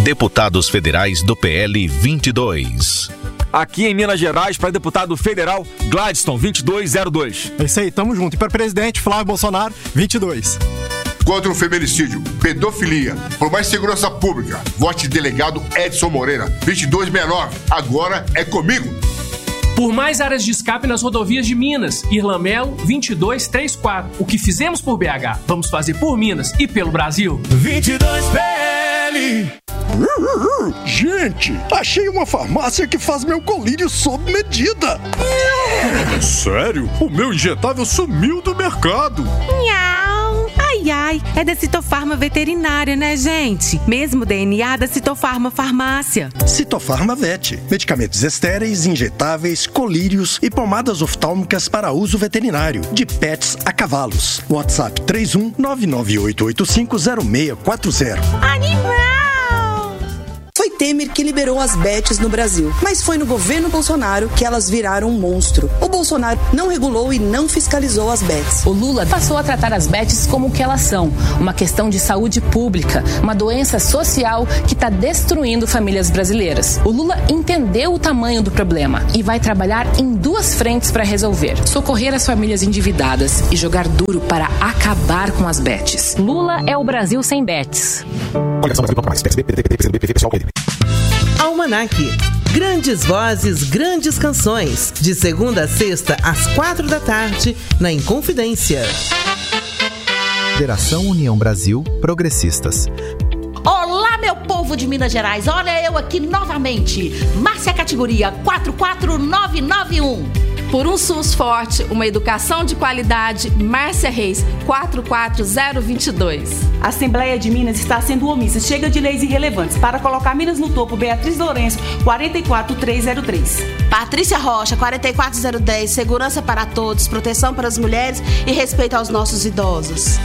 Deputados federais do PL 22. Aqui em Minas Gerais, para deputado federal, Gladstone, 2202. É isso aí, tamo junto. E para presidente, Flávio Bolsonaro, 22. Contra o feminicídio, pedofilia, por mais segurança pública, vote delegado Edson Moreira, 2269. Agora é comigo. Por mais áreas de escape nas rodovias de Minas, Irlamelo 2234. O que fizemos por BH, vamos fazer por Minas e pelo Brasil. 22 PL. Gente, achei uma farmácia que faz meu colírio sob medida. Sério? O meu injetável sumiu do mercado. Ai, é da Citofarma Veterinária, né, gente? Mesmo DNA da Citofarma Farmácia. Citofarma Vet. Medicamentos estéreis, injetáveis, colírios e pomadas oftálmicas para uso veterinário. De pets a cavalos. WhatsApp 31-998850640. Animal! Foi Temer que liberou as bets no Brasil, mas foi no governo Bolsonaro que elas viraram um monstro. O Bolsonaro não regulou e não fiscalizou as bets. O Lula passou a tratar as bets como o que elas são, uma questão de saúde pública, uma doença social que está destruindo famílias brasileiras. O Lula entendeu o tamanho do problema e vai trabalhar em duas frentes para resolver: socorrer as famílias endividadas e jogar duro para acabar com as bets. Lula é o Brasil sem bets. Almanac. Grandes vozes, grandes canções. De segunda a sexta, às 4 da tarde, na Inconfidência. Federação União Brasil Progressistas. Olá, meu povo de Minas Gerais. Olha eu aqui novamente. Márcia Categoria 44991. Por um SUS forte, uma educação de qualidade, Márcia Reis, 44022. A Assembleia de Minas está sendo omissa. Chega de leis irrelevantes. Para colocar Minas no topo, Beatriz Lourenço, 44303. Patrícia Rocha, 44010. Segurança para todos, proteção para as mulheres e respeito aos nossos idosos.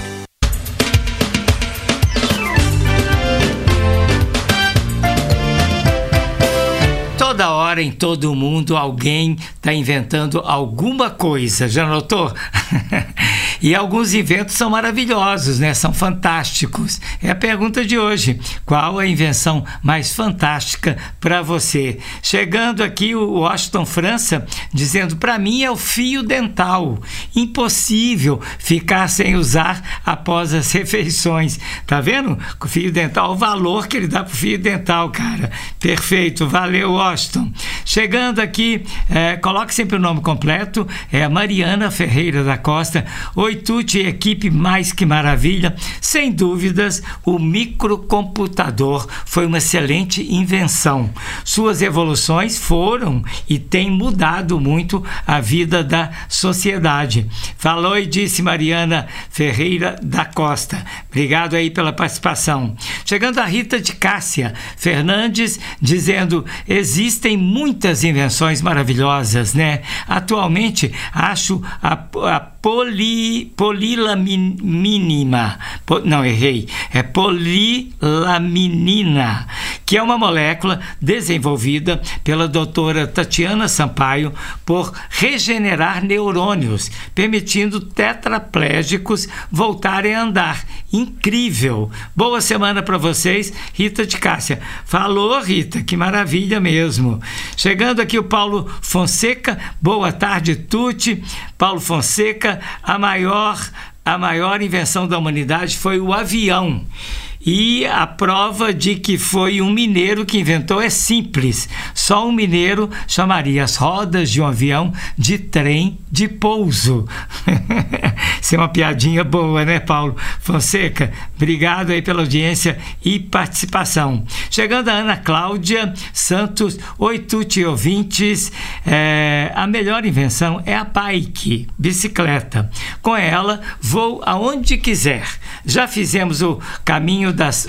Toda hora, em todo mundo, alguém está inventando alguma coisa. Já notou? E alguns inventos são maravilhosos, né? São fantásticos. É a pergunta de hoje. Qual a invenção mais fantástica para você? Chegando aqui o Washington França, dizendo: para mim é o fio dental. Impossível ficar sem usar após as refeições. Tá vendo? O fio dental, o valor que ele dá pro fio dental, cara. Perfeito. Valeu, Washington. Chegando aqui, coloque sempre o nome completo. É a Mariana Ferreira da Costa. Oi, Tuti, equipe mais que maravilha. Sem dúvidas, o microcomputador foi uma excelente invenção. Suas evoluções foram e têm mudado muito a vida da sociedade. Falou e disse Mariana Ferreira da Costa. Obrigado aí pela participação. Chegando a Rita de Cássia Fernandes, dizendo: existem muitas invenções maravilhosas, né? Atualmente, acho a polilaminina, é polilaminina, que é uma molécula desenvolvida pela doutora Tatiana Sampaio por regenerar neurônios, permitindo tetraplégicos voltarem a andar. Incrível! Boa semana para vocês, Rita de Cássia. Falou, Rita, que maravilha mesmo. Chegando aqui o Paulo Fonseca. Boa tarde, Tuti. Paulo Fonseca, a maior invenção da humanidade foi o avião. E a prova de que foi um mineiro que inventou é simples. Só um mineiro chamaria as rodas de um avião de trem de pouso. Isso é uma piadinha boa, né, Paulo Fonseca? Obrigado aí pela audiência e participação. Chegando a Ana Cláudia Santos. Oi, Tuti ouvintes. A melhor invenção é a bike, bicicleta. Com ela, vou aonde quiser. Já fizemos o caminho das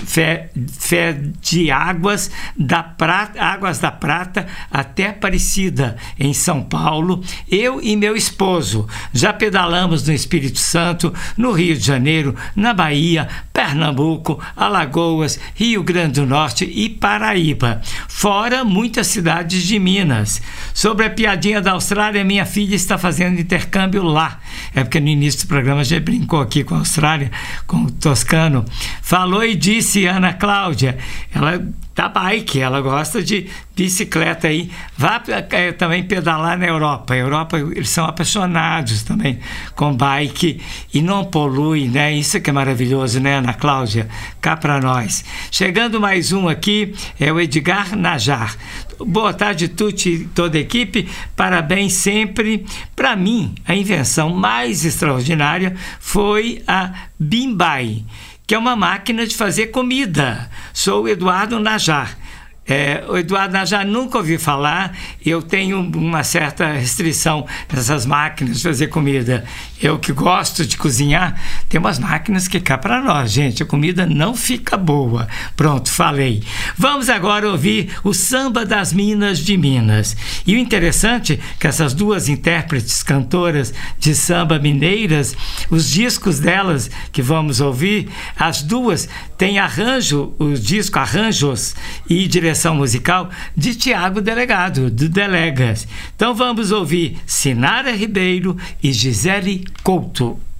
Águas da Prata até Aparecida, em São Paulo, eu e meu esposo. Já pedalamos no Espírito Santo, no Rio de Janeiro, na Bahia, Pernambuco, Alagoas, Rio Grande do Norte e Paraíba, fora muitas cidades de Minas. Sobre a piadinha da Austrália, minha filha está fazendo intercâmbio lá. É porque no início do programa a gente brincou aqui com a Austrália, com o Toscano. Falou e disse Ana Cláudia, ela da bike, ela gosta de bicicleta aí. Vá também pedalar na Europa. A Europa, eles são apaixonados também com bike e não polui, né? Isso que é maravilhoso, né, Ana Cláudia? Cá para nós. Chegando mais um aqui, é o Edgar Najar. Boa tarde, Tuti e toda a equipe. Parabéns sempre. Para mim, a invenção mais extraordinária foi a Bimbai, que é uma máquina de fazer comida. Sou o Eduardo Najar. O Eduardo Najar nunca ouvi falar. Eu tenho uma certa restrição nessas máquinas de fazer comida. Eu que gosto de cozinhar, tem umas máquinas que cá para nós, gente, a comida não fica boa. Pronto, falei. Vamos agora ouvir o Samba das Minas de Minas. E o interessante é que essas duas intérpretes, cantoras de samba mineiras, os discos delas que vamos ouvir, as duas têm arranjo, o disco Arranjos e direção musical de Tiago Delegado, do Delegas. Então vamos ouvir Sinara Ribeiro e Gisele Couto.